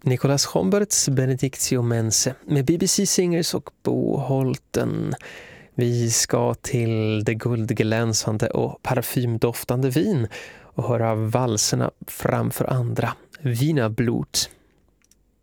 Nicolas Homberts Benedictio Mense med BBC Singers och Bo Holten. Vi ska till det guldglänsande och parfymdoftande vin och höra valserna framför andra. Wienerblut.